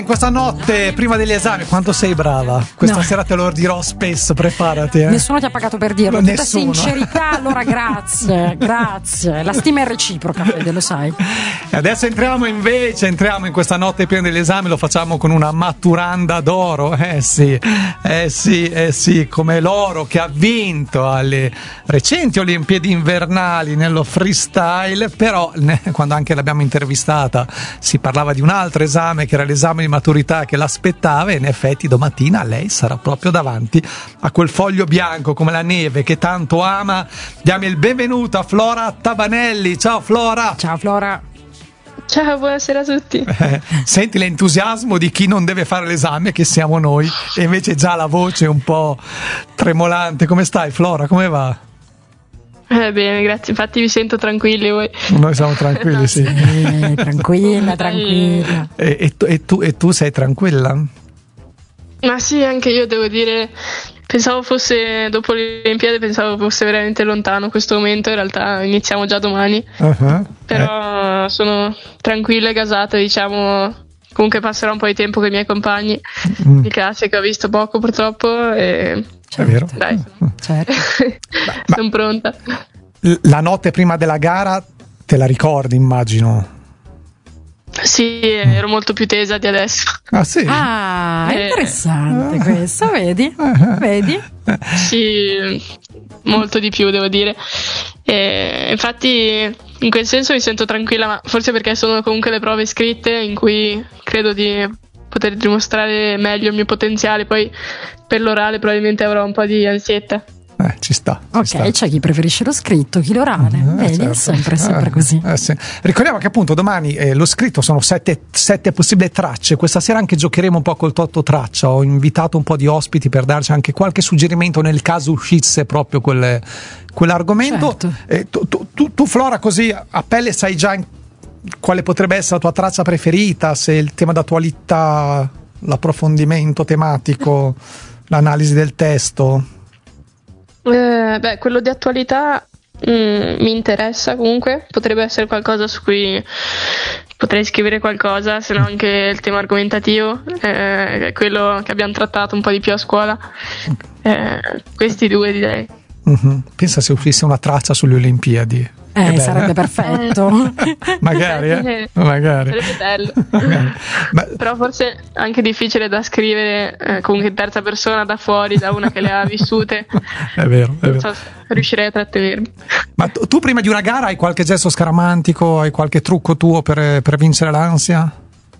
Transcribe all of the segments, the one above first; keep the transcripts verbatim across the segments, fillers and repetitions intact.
In questa notte prima degli esami, quanto sei brava? Questa No. sera te lo dirò spesso, preparati. Eh? Nessuno ti ha pagato per dirlo. Tutta Nessuno. sincerità, allora grazie, grazie. La stima è reciproca, Fede, lo sai. E adesso entriamo invece, entriamo in questa notte prima degli esami, lo facciamo con una maturanda d'oro. Eh sì, eh sì, eh sì, come l'oro che ha vinto alle recenti Olimpiadi invernali nello freestyle, però ne- quando anche l'abbiamo intervistata si parlava di un altro esame che era l'esame di maturità che l'aspettava, e in effetti domattina lei sarà proprio davanti a quel foglio bianco come la neve che tanto ama. Diamo il benvenuto a Flora Tabanelli. Ciao Flora. Ciao Flora. Ciao, buonasera a tutti. Eh, senti l'entusiasmo di chi non deve fare l'esame, che siamo noi, e invece già la voce un po' tremolante. Come stai Flora? Come va? Eh, bene, grazie. Infatti vi sento tranquilli voi. Noi siamo tranquilli, sì. Eh, tranquilla, tranquilla. E, e tu, e, tu, e tu sei tranquilla? Ma sì, anche io devo dire, pensavo fosse, dopo le Olimpiadi, pensavo fosse veramente lontano questo momento. In realtà iniziamo già domani. Uh-huh. Però sono tranquilla e gasata, diciamo. Comunque passerò un po' di tempo con i miei compagni Mm. di classe che ho visto poco purtroppo. E È vero? dai, Certo. sono pronta. L- La notte prima della gara te la ricordi, immagino? Sì, ero molto più tesa di adesso. Ah sì? Ah, è Eh. interessante questo, vedi? Uh-huh. Vedi? Sì, molto di più devo dire. E infatti in quel senso mi sento tranquilla, ma forse perché sono comunque le prove scritte in cui credo di poter dimostrare meglio il mio potenziale. Poi per l'orale probabilmente avrò un po' di ansietta. Eh, ci sta. Ci Ok, sta. c'è chi preferisce lo scritto, chi l'orale. Eh, Vedi, certo. è sempre, sempre Eh, così. eh, sì. Ricordiamo che appunto domani eh, lo scritto sono sette, sette possibili tracce. Questa sera anche giocheremo un po' col Totto Traccia. Ho invitato un po' di ospiti per darci anche qualche suggerimento nel caso uscisse proprio quel, quell'argomento. Certo. Eh, tu, tu, tu, tu, Flora, così a pelle sai già in quale potrebbe essere la tua traccia preferita, se il tema d'attualità, l'approfondimento tematico, l'analisi del testo. Eh, beh, quello di attualità mm, mi interessa comunque, potrebbe essere qualcosa su cui potrei scrivere qualcosa, se no anche il tema argomentativo, eh, è quello che abbiamo trattato un po' di più a scuola. Eh, questi due direi. Mhm. Pensa se uscisse una traccia sulle Olimpiadi. Che Eh, bello, sarebbe eh? perfetto. Magari, eh? Magari. Sarebbe bello. Magari. Ma- Però forse anche difficile da scrivere eh, comunque in terza persona da fuori, da una che le ha vissute. è vero, è Non vero. so se riuscirei a trattenermi. Ma tu, tu prima di una gara hai qualche gesto scaramantico, hai qualche trucco tuo per, per vincere l'ansia?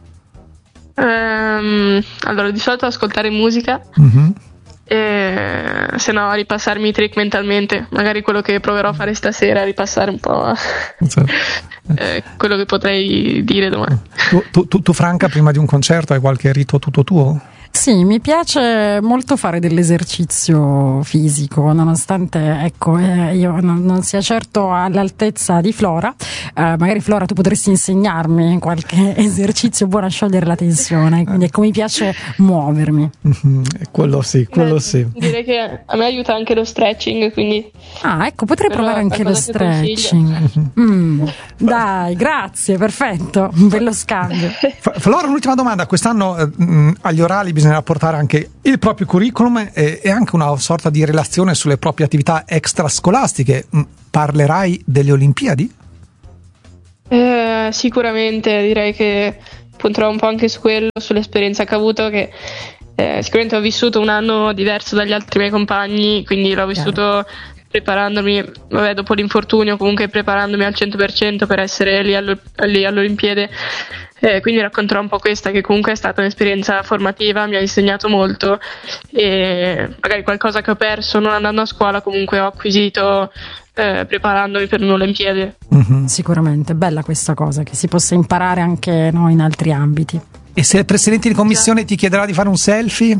Ehm, allora, di solito ascoltare musica. Mhm. E se no ripassarmi i trick mentalmente, magari quello che proverò a fare stasera, ripassare un po' Cioè, eh, quello che potrei dire domani. tu, tu, tu, tu, Franca, prima di un concerto hai qualche rito tutto tuo? Sì, mi piace molto fare dell'esercizio fisico, nonostante ecco eh, io non, non sia certo all'altezza di Flora. Eh, magari Flora tu potresti insegnarmi qualche esercizio buono a sciogliere la tensione, quindi ecco mi piace muovermi. Mhm. Quello sì, quello Beh, sì. Direi che a me aiuta anche lo stretching, quindi Ah, ecco, potrei Però provare è anche lo qualcosa che consiglio. stretching. Mm, dai, grazie, perfetto, un bello scambio. F- Flora, l'ultima domanda. Quest'anno eh, mh, agli orali bisognerà portare anche il proprio curriculum e, e anche una sorta di relazione sulle proprie attività extrascolastiche. Mh, Parlerai delle Olimpiadi? eh, sicuramente direi che punterò un po' anche su quello, sull'esperienza che ho avuto, che eh, sicuramente ho vissuto un anno diverso dagli altri miei compagni, quindi l'ho vissuto preparandomi, vabbè, dopo l'infortunio, comunque preparandomi al cento per cento per essere lì, allo, lì all'Olimpiade. Eh, quindi racconterò un po' questa, che comunque è stata un'esperienza formativa, mi ha insegnato molto e magari qualcosa che ho perso non andando a scuola comunque ho acquisito eh, preparandomi per un'Olimpiade. Mhm. Sicuramente, bella questa cosa, che si possa imparare anche no, in altri ambiti. E se il presidente di commissione ti chiederà di fare un selfie?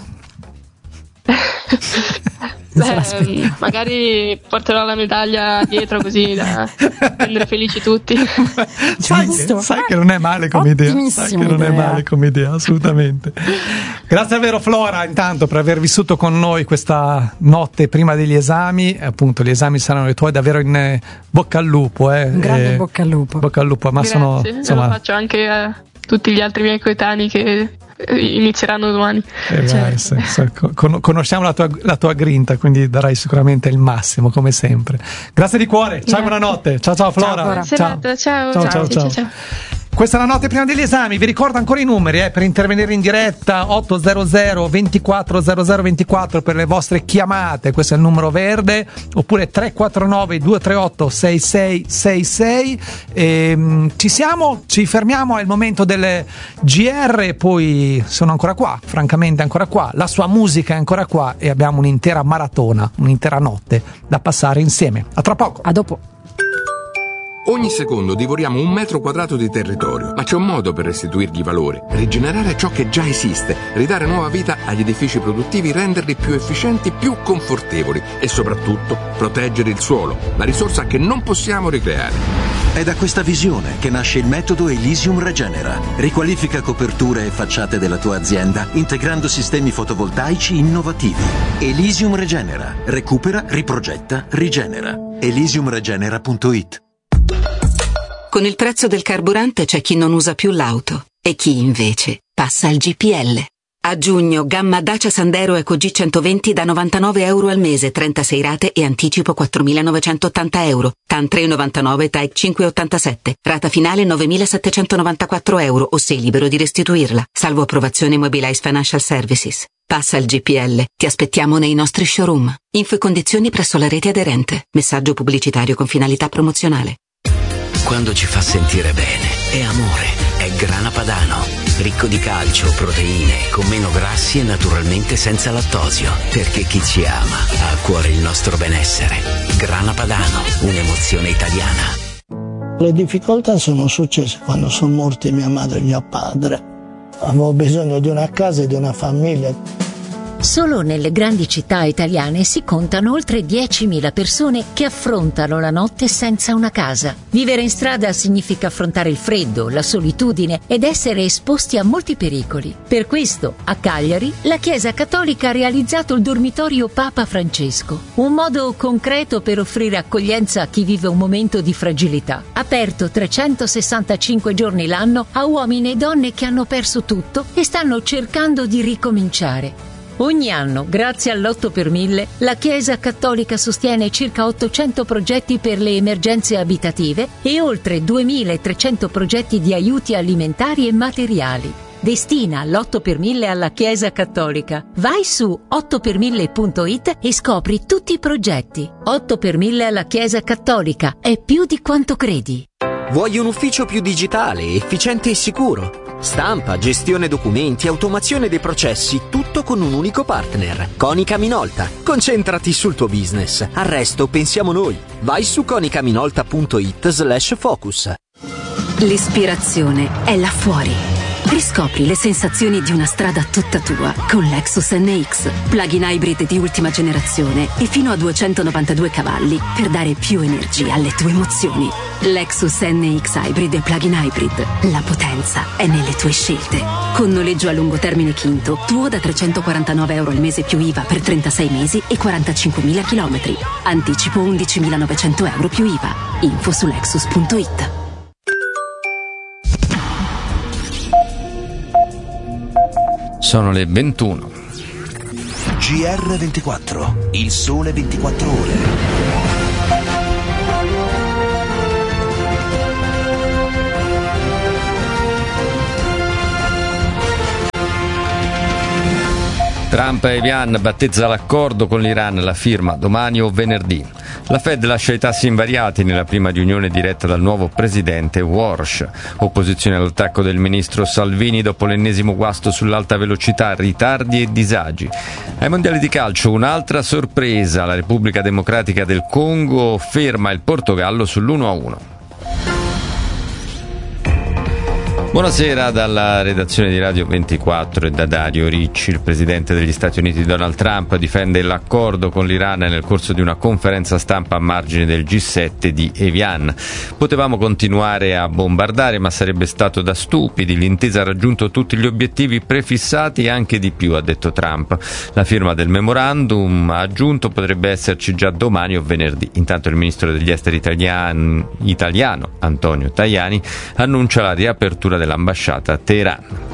Beh, magari porterò la medaglia dietro così da rendere felici tutti. sai, che, Giusto. sai che non è male come idea, sai che Ottimissima non è idea. male come idea, assolutamente. Grazie davvero Flora intanto per aver vissuto con noi questa notte prima degli esami. Appunto gli esami saranno i tuoi, davvero in eh, bocca al lupo, eh. Un grande Eh, bocca al lupo. bocca al lupo, ma Grazie, sono e insomma lo faccio anche a tutti gli altri miei coetanei che inizieranno domani. Eh, certo. vai, se, se, con, conosciamo la tua, la tua grinta, quindi darai sicuramente il massimo, come sempre. Grazie di cuore, ciao, buonanotte. Ciao ciao Flora. Ciao, ciao, ciao, ciao, ciao, ciao, ciao. ciao. Questa è la notte prima degli esami, vi ricordo ancora i numeri eh, per intervenire in diretta: ottocento ventiquattro zero zero ventiquattro per le vostre chiamate, questo è il numero verde, oppure tre quattro nove due tre otto sei sei sei sei. E, ci siamo, ci fermiamo, è il momento delle G R e poi sono ancora qua, francamente ancora qua, la sua musica è ancora qua e abbiamo un'intera maratona, un'intera notte da passare insieme. A tra poco. A dopo. Ogni secondo divoriamo un metro quadrato di territorio, ma c'è un modo per restituirgli valore, rigenerare ciò che già esiste, ridare nuova vita agli edifici produttivi, renderli più efficienti, più confortevoli e soprattutto proteggere il suolo, la risorsa che non possiamo ricreare. È da questa visione che nasce il metodo Elysium Regenera. Riqualifica coperture e facciate della tua azienda integrando sistemi fotovoltaici innovativi. Elysium Regenera. Recupera, riprogetta, rigenera. elysium regenera punto it. Con il prezzo del carburante c'è chi non usa più l'auto e chi invece passa al G P L. A giugno gamma Dacia Sandero Eco G centoventi da novantanove euro al mese, trentasei rate e anticipo quattromilanovecentottanta euro. T A N tre virgola novantanove, T A E C cinque virgola ottantasette. Rata finale novemilasettecentonovantaquattro euro o sei libero di restituirla. Salvo approvazione Mobilize Financial Services. Passa al G P L. Ti aspettiamo nei nostri showroom. Info e condizioni presso la rete aderente. Messaggio pubblicitario con finalità promozionale. Quando ci fa sentire bene, è amore, è Grana Padano. Ricco di calcio, proteine, con meno grassi e naturalmente senza lattosio. Perché chi ci ama ha a cuore il nostro benessere. Grana Padano, un'emozione italiana. Le difficoltà sono successe quando sono morti mia madre e mio padre. Avevo bisogno di una casa e di una famiglia. Solo nelle grandi città italiane si contano oltre diecimila persone che affrontano la notte senza una casa. Vivere in strada significa affrontare il freddo, la solitudine ed essere esposti a molti pericoli. Per questo, a Cagliari, la Chiesa Cattolica ha realizzato il dormitorio Papa Francesco, un modo concreto per offrire accoglienza a chi vive un momento di fragilità. Aperto trecentosessantacinque giorni l'anno a uomini e donne che hanno perso tutto e stanno cercando di ricominciare. Ogni anno, grazie all'otto per mille, la Chiesa Cattolica sostiene circa ottocento progetti per le emergenze abitative e oltre duemilatrecento progetti di aiuti alimentari e materiali. Destina l'otto per mille alla Chiesa Cattolica. Vai su otto per mille punto it e scopri tutti i progetti. otto per mille alla Chiesa Cattolica. È più di quanto credi. Vuoi un ufficio più digitale, efficiente e sicuro? Stampa, gestione documenti, automazione dei processi, tutto con un unico partner. Konica Minolta. Concentrati sul tuo business. Al resto pensiamo noi. Vai su konica minolta punto it slash focus. L'ispirazione è là fuori. Riscopri le sensazioni di una strada tutta tua con Lexus N X, plug-in hybrid di ultima generazione e fino a duecentonovantadue cavalli per dare più energia alle tue emozioni. Lexus N X Hybrid e plug-in hybrid. La potenza è nelle tue scelte. Con noleggio a lungo termine Quinto, tuo da trecentoquarantanove euro al mese più I V A per trentasei mesi e quarantacinquemila chilometri. Anticipo undicimilanovecento euro più I V A. Info su lexus punto it. Sono le ventuno. G R ventiquattro, il sole ventiquattro ore. Trump e Evian battezza l'accordo con l'Iran, la firma domani o venerdì. La Fed lascia i tassi invariati nella prima riunione diretta dal nuovo presidente Walsh. Opposizione all'attacco del ministro Salvini dopo l'ennesimo guasto sull'alta velocità, ritardi e disagi. Ai mondiali di calcio un'altra sorpresa, la Repubblica Democratica del Congo ferma il Portogallo sull'uno a uno. Buonasera dalla redazione di Radio ventiquattro e da Dario Ricci. Il presidente degli Stati Uniti Donald Trump difende l'accordo con l'Iran nel corso di una conferenza stampa a margine del G sette di Evian. Potevamo continuare a bombardare, ma sarebbe stato da stupidi. L'intesa ha raggiunto tutti gli obiettivi prefissati e anche di più, ha detto Trump. La firma del memorandum, ha aggiunto, potrebbe esserci già domani o venerdì. Intanto il ministro degli esteri italiano, italiano Antonio Tajani annuncia la riapertura dell'ambasciata a Teheran.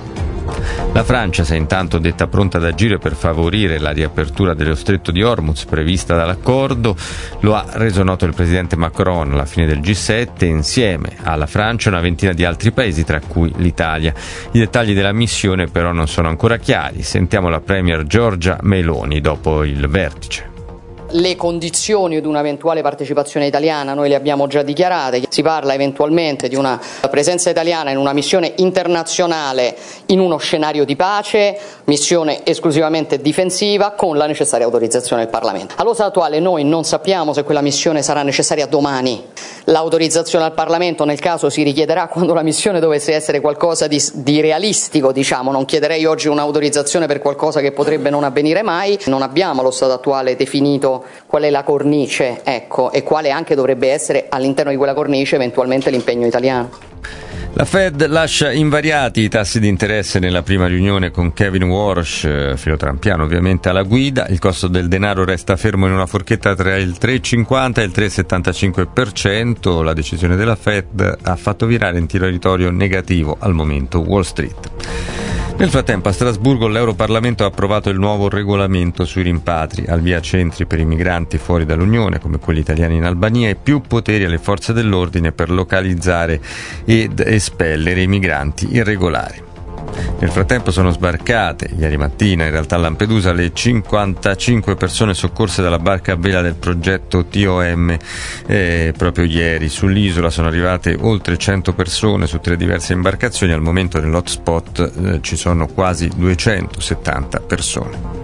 La Francia si è intanto detta pronta ad agire per favorire la riapertura dello stretto di Hormuz prevista dall'accordo. Lo ha reso noto il presidente Macron alla fine del G sette, insieme alla Francia e una ventina di altri paesi, tra cui l'Italia. I dettagli della missione però non sono ancora chiari. Sentiamo la premier Giorgia Meloni dopo il vertice. Le condizioni di un'eventuale partecipazione italiana noi le abbiamo già dichiarate. Si parla eventualmente di una presenza italiana in una missione internazionale in uno scenario di pace, missione esclusivamente difensiva con la necessaria autorizzazione del Parlamento. Allo stato attuale noi non sappiamo se quella missione sarà necessaria domani. L'autorizzazione al Parlamento nel caso si richiederà quando la missione dovesse essere qualcosa di, di realistico, diciamo. Non chiederei oggi un'autorizzazione per qualcosa che potrebbe non avvenire mai. Non abbiamo allo stato attuale definito qual è la cornice, ecco, e quale anche dovrebbe essere all'interno di quella cornice eventualmente l'impegno italiano. La Fed lascia invariati i tassi di interesse nella prima riunione con Kevin Warsh, filotrampiano ovviamente, alla guida. Il costo del denaro resta fermo in una forchetta tra il tre virgola cinquanta e il tre virgola settantacinque per cento. La decisione della Fed ha fatto virare in territorio negativo al momento Wall Street. Nel frattempo a Strasburgo l'Europarlamento ha approvato il nuovo regolamento sui rimpatri, al via centri per i migranti fuori dall'Unione, come quelli italiani in Albania, e più poteri alle forze dell'ordine per localizzare ed espellere i migranti irregolari. Nel frattempo sono sbarcate ieri mattina in realtà a Lampedusa le cinquantacinque persone soccorse dalla barca a vela del progetto T O M. Eh, proprio ieri sull'isola sono arrivate oltre cento persone su tre diverse imbarcazioni. Al momento nell'hotspot eh, ci sono quasi duecentosettanta persone.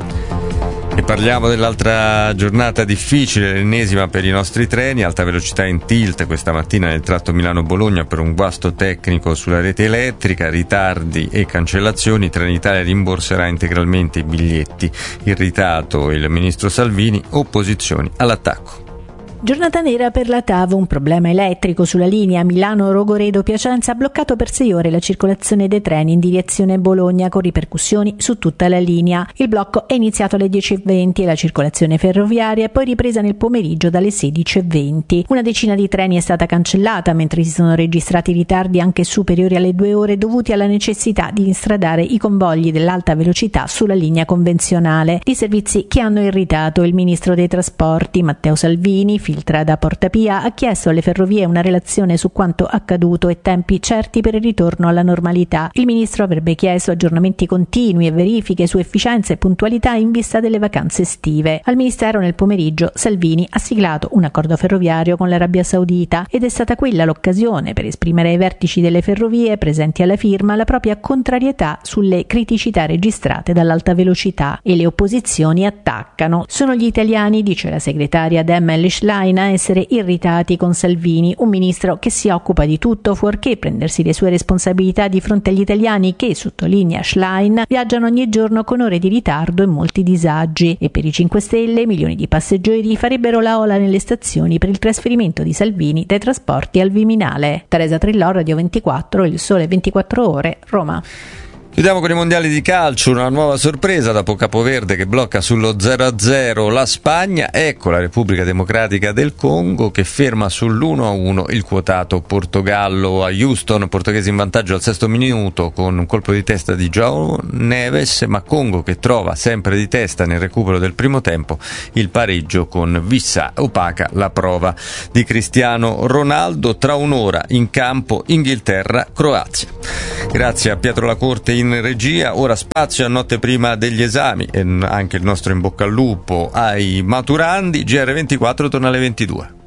E parliamo dell'altra giornata difficile, l'ennesima per i nostri treni. Alta velocità in tilt questa mattina nel tratto Milano-Bologna per un guasto tecnico sulla rete elettrica, ritardi e cancellazioni. Trenitalia rimborserà integralmente i biglietti. Irritato il ministro Salvini, opposizioni all'attacco. Giornata nera per la TAV, un problema elettrico sulla linea Milano-Rogoredo-Piacenza ha bloccato per sei ore la circolazione dei treni in direzione Bologna con ripercussioni su tutta la linea. Il blocco è iniziato alle dieci e venti e la circolazione ferroviaria è poi ripresa nel pomeriggio dalle sedici e venti. Una decina di treni è stata cancellata, mentre si sono registrati ritardi anche superiori alle due ore dovuti alla necessità di instradare i convogli dell'alta velocità sulla linea convenzionale. Di servizi che hanno irritato il ministro dei trasporti Matteo Salvini, filtra da Porta Pia, ha chiesto alle ferrovie una relazione su quanto accaduto e tempi certi per il ritorno alla normalità. Il ministro avrebbe chiesto aggiornamenti continui e verifiche su efficienza e puntualità in vista delle vacanze estive. Al ministero nel pomeriggio Salvini ha siglato un accordo ferroviario con l'Arabia Saudita ed è stata quella l'occasione per esprimere ai vertici delle ferrovie presenti alla firma la propria contrarietà sulle criticità registrate dall'alta velocità. E le opposizioni attaccano. Sono gli italiani, dice la segretaria Demmel Schlein, a essere irritati con Salvini, un ministro che si occupa di tutto fuorché prendersi le sue responsabilità di fronte agli italiani che, sottolinea Schlein, viaggiano ogni giorno con ore di ritardo e molti disagi. E per i cinque Stelle milioni di passeggeri farebbero la ola nelle stazioni per il trasferimento di Salvini dai trasporti al Viminale. Teresa Trillò, Radio ventiquattro, Il Sole ventiquattro Ore, Roma. Chiudiamo con i mondiali di calcio, una nuova sorpresa dopo Capoverde che blocca sullo zero a zero la Spagna. Ecco la Repubblica Democratica del Congo che ferma sull'uno a uno il quotato Portogallo. A Houston, portoghesi in vantaggio al sesto minuto con un colpo di testa di João Neves, ma Congo che trova sempre di testa nel recupero del primo tempo il pareggio con Vissà. Opaca la prova di Cristiano Ronaldo. Tra un'ora in campo Inghilterra-Croazia. Grazie a Pietro Lacorte in regia. Ora spazio a notte prima degli esami e anche il nostro in bocca al lupo ai maturandi. G R ventiquattro torna alle ventidue.